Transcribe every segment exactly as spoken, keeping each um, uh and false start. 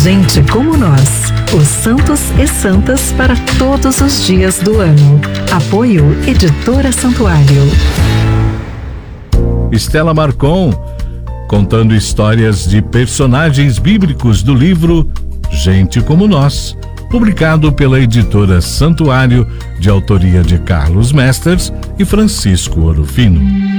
Gente como nós, os santos e santas para todos os dias do ano. Apoio Editora Santuário. Estela Marcon, contando histórias de personagens bíblicos do livro Gente como Nós, publicado pela Editora Santuário, de autoria de Carlos Mesters e Francisco Orofino.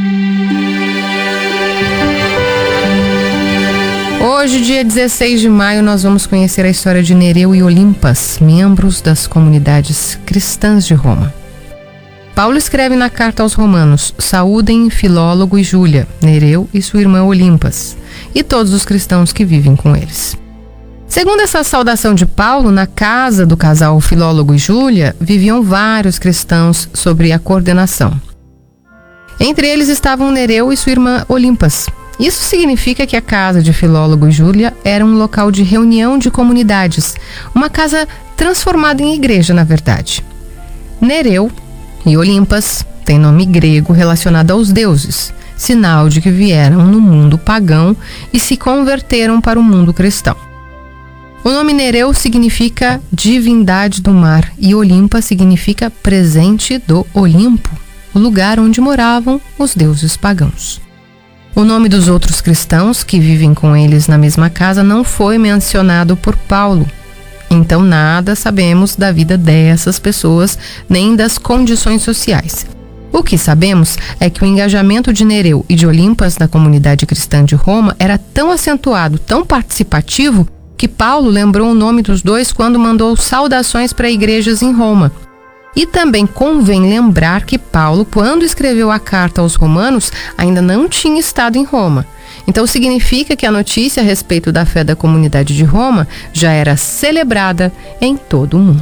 Hoje, dia dezesseis de maio, nós vamos conhecer a história de Nereu e Olimpas, membros das comunidades cristãs de Roma. Paulo escreve na carta aos Romanos: saúdem Filólogo e Júlia, Nereu e sua irmã Olimpas, e todos os cristãos que vivem com eles. Segundo essa saudação de Paulo, na casa do casal Filólogo e Júlia, viviam vários cristãos sob a coordenação. Entre eles estavam Nereu e sua irmã Olimpas. Isso significa que a casa de Filólogo e Júlia era um local de reunião de comunidades, uma casa transformada em igreja, na verdade. Nereu e Olimpas têm nome grego relacionado aos deuses, sinal de que vieram no mundo pagão e se converteram para o mundo cristão. O nome Nereu significa divindade do mar e Olimpas significa presente do Olimpo, o lugar onde moravam os deuses pagãos. O nome dos outros cristãos que vivem com eles na mesma casa não foi mencionado por Paulo. Então nada sabemos da vida dessas pessoas, nem das condições sociais. O que sabemos é que o engajamento de Nereu e de Olimpas na comunidade cristã de Roma era tão acentuado, tão participativo, que Paulo lembrou o nome dos dois quando mandou saudações para igrejas em Roma. E também convém lembrar que Paulo, quando escreveu a carta aos Romanos, ainda não tinha estado em Roma. Então significa que a notícia a respeito da fé da comunidade de Roma já era celebrada em todo o mundo.